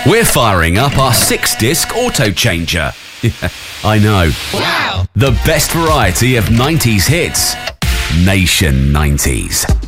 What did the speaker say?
We're firing up our 6-disc auto changer. Yeah, I know. Wow! The best variety of 90s hits. Nation 90s.